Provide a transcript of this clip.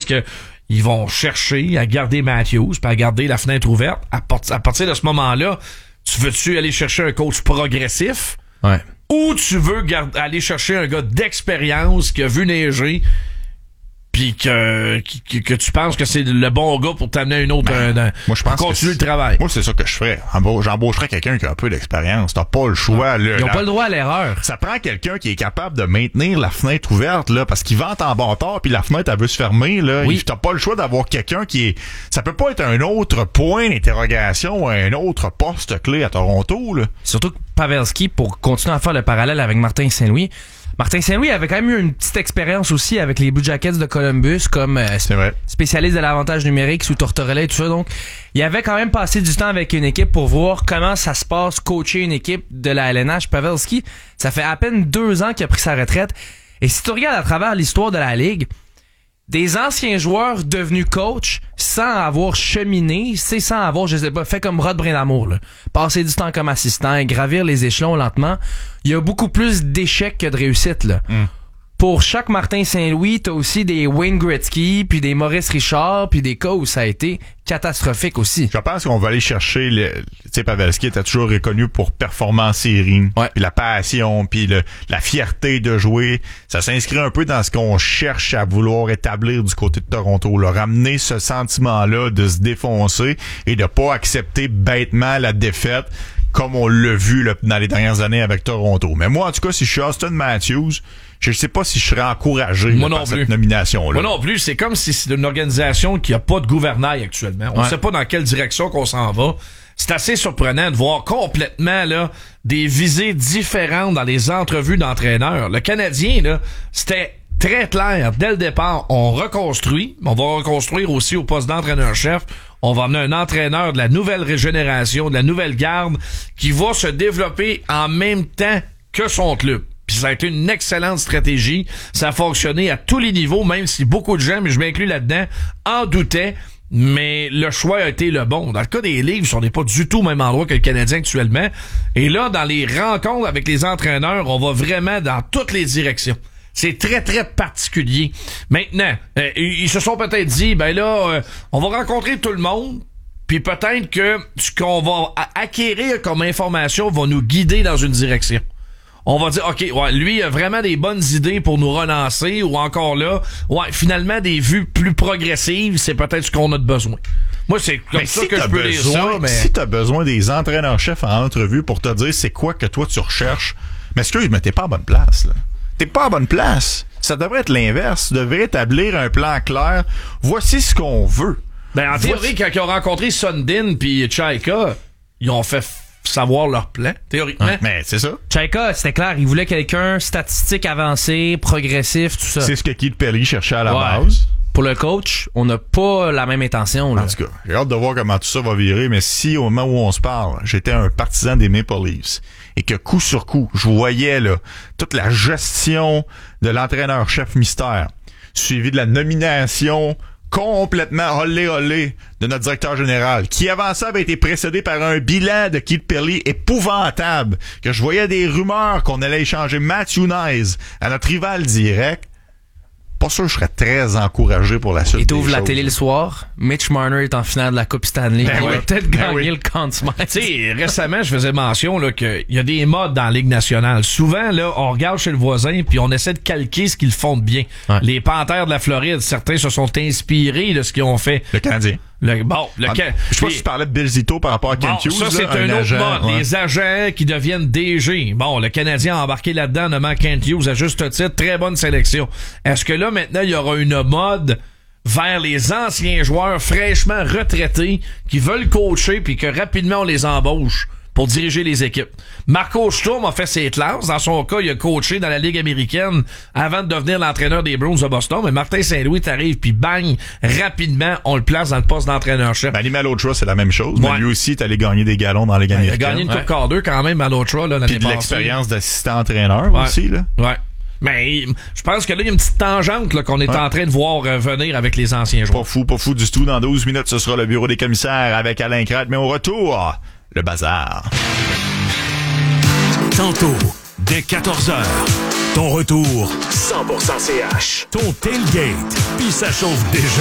que ils vont chercher à garder Matthews, puis à garder la fenêtre ouverte. À partir de ce moment-là, tu veux-tu aller chercher un coach progressif? Ouais. Ou tu veux aller chercher un gars d'expérience qui a vu neiger, puis que tu penses que c'est le bon gars pour t'amener à une autre moi, je pense pour continuer le travail. Moi, c'est ça que je ferais. J'embaucherais quelqu'un qui a un peu d'expérience. T'as pas le choix. Ils ont pas le droit à l'erreur. Ça prend quelqu'un qui est capable de maintenir la fenêtre ouverte, là, parce qu'il vente en bon temps, puis la fenêtre, elle veut se fermer, là. Oui. T'as pas le choix d'avoir quelqu'un qui est... Ça peut pas être un autre point d'interrogation, un autre poste clé à Toronto, là. Surtout que Pavelski, pour continuer à faire le parallèle avec Martin Saint-Louis, Martin Saint-Louis avait quand même eu une petite expérience aussi avec les Blue Jackets de Columbus comme spécialiste de l'avantage numérique sous Tortorella et tout ça. Donc, il avait quand même passé du temps avec une équipe pour voir comment ça se passe coacher une équipe de la LNH. Pavelski, ça fait à peine 2 ans qu'il a pris sa retraite. Et si tu regardes à travers l'histoire de la Ligue, des anciens joueurs devenus coach sans avoir cheminé, c'est sans avoir, je sais pas, fait comme Rod Brindamour, là. Passer du temps comme assistant et gravir les échelons lentement. Il y a beaucoup plus d'échecs que de réussites, là. Pour chaque Martin Saint-Louis, t'as aussi des Wayne Gretzky, puis des Maurice Richard, puis des cas où ça a été catastrophique aussi. Je pense qu'on va aller chercher tu sais, Pavelski était toujours reconnu pour performance série, ouais. Puis la passion, puis la fierté de jouer. Ça s'inscrit un peu dans ce qu'on cherche à vouloir établir du côté de Toronto, là. Ramener ce sentiment-là de se défoncer et de pas accepter bêtement la défaite comme on l'a vu là, dans les dernières années avec Toronto. Mais moi, en tout cas, si je suis Auston Matthews, je sais pas si je serais encouragé par cette nomination-là. Moi non plus. C'est comme si c'est une organisation qui a pas de gouvernail actuellement. On sait pas dans quelle direction qu'on s'en va. C'est assez surprenant de voir complètement là des visées différentes dans les entrevues d'entraîneurs. Le Canadien, là, c'était très clair. Dès le départ, on reconstruit. On va reconstruire aussi au poste d'entraîneur-chef. On va amener un entraîneur de la nouvelle régénération, de la nouvelle garde, qui va se développer en même temps que son club. Puis ça a été une excellente stratégie. Ça a fonctionné à tous les niveaux, même si beaucoup de gens, mais je m'inclus là-dedans, en doutaient. Mais le choix a été le bon. Dans le cas des Leafs, on n'est pas du tout au même endroit que le Canadien actuellement. Et là, dans les rencontres avec les entraîneurs, on va vraiment dans toutes les directions. C'est très, très particulier. Maintenant, ils se sont peut-être dit, ben là, on va rencontrer tout le monde, puis peut-être que ce qu'on va acquérir comme information va nous guider dans une direction. On va dire, OK, ouais, lui, il a vraiment des bonnes idées pour nous relancer, ou encore là, ouais, finalement, des vues plus progressives, c'est peut-être ce qu'on a de besoin. Moi, c'est comme ça que je peux dire ça, mais... Si t'as besoin des entraîneurs-chefs en entrevue pour te dire c'est quoi que toi tu recherches, mais excuse, mais t'es pas à bonne place, là. T'es pas à bonne place. Ça devrait être l'inverse. Tu devrais établir un plan clair. Voici ce qu'on veut. Ben, en théorie, quand ils ont rencontré Sundin puis Tchaïka, ils ont fait savoir leur plan, théoriquement. Ouais, mais c'est ça. Tchaïka, c'était clair. Il voulait quelqu'un statistique avancé, progressif, tout ça. C'est ce que Keith Perry cherchait à la base. Pour le coach, on n'a pas la même intention, là. En tout cas, j'ai hâte de voir comment tout ça va virer, mais si au moment où on se parle, j'étais un partisan des Maple Leafs et que coup sur coup, je voyais là toute la gestion de l'entraîneur-chef mystère, suivi de la nomination complètement olé de notre directeur général, qui avant ça avait été précédé par un bilan de Keith Perry épouvantable, que je voyais des rumeurs qu'on allait échanger Matthew Knies à notre rival direct. Pas sûr que je serais très encouragé pour la suite. Et t'ouvres la télé le soir, Mitch Marner est en finale de la Coupe Stanley. Il va peut-être gagner le Conn Smythe. Tu sais, récemment, je faisais mention là qu'il y a des modes dans la Ligue nationale. Souvent, là, on regarde chez le voisin puis on essaie de calquer ce qu'ils font de bien. Ouais. Les Panthères de la Floride, certains se sont inspirés de ce qu'ils ont fait. Le Canadien. Je sais pas si tu parlais de Bill Zito par rapport à Kent Hughes. Ça, c'est un autre mode. Ouais. Les agents qui deviennent DG. Bon, le Canadien a embarqué là-dedans, nommant Kent Hughes à juste titre. Très bonne sélection. Est-ce que là, maintenant, il y aura une mode vers les anciens joueurs fraîchement retraités qui veulent coacher puis que rapidement on les embauche pour diriger les équipes? Marco Sturm a fait ses classes. Dans son cas, il a coaché dans la Ligue américaine avant de devenir l'entraîneur des Bruins de Boston. Mais Martin Saint-Louis t'arrive puis bang, rapidement, on le place dans le poste d'entraîneur-chef. Ben, Animal Ochoa, c'est la même chose. Ouais. Mais lui aussi, est allé gagner des galons dans la Ligue américaine. Il a gagné une Coupe Calder quand même, Mal Ochoa, là, l'année passée. Puis de l'expérience d'assistant-entraîneur aussi, là. Ouais. Mais je pense que là, il y a une petite tangente là, qu'on est en train de voir venir avec les anciens joueurs. Pas fou du tout. Dans 12 minutes, ce sera le bureau des commissaires avec Alain Crête. Mais au retour, le bazar. Tantôt, dès 14h, ton retour 100% CH. Ton tailgate, puis ça chauffe déjà.